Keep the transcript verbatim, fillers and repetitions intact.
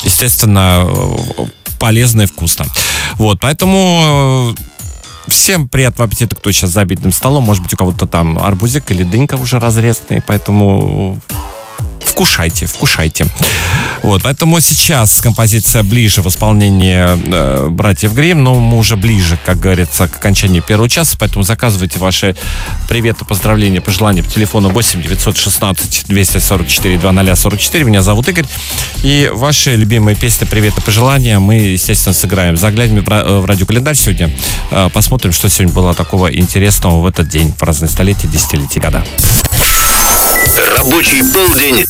естественно, полезно и вкусно. Вот, поэтому всем приятного аппетита, кто сейчас за обеденным столом. Может быть, у кого-то там арбузик или дынька уже разрезанный, поэтому вкушайте, вкушайте. Вот, поэтому сейчас композиция ближе в исполнении э, братьев Гримм, но мы уже ближе, как говорится, к окончанию первого часа, поэтому заказывайте ваши приветы, поздравления, пожелания по телефону восемь девятьсот шестнадцать двести сорок четыре двадцать сорок четыре. Меня зовут Игорь. И ваши любимые песни, приветы, пожелания мы, естественно, сыграем. Заглянем в радиокалендарь сегодня, э, посмотрим, что сегодня было такого интересного в этот день, в разные столетия, десятилетия, года. Рабочий полдень